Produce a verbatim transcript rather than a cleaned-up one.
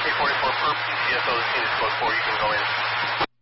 forty-four per P C S O, the scene is code four, you can go in.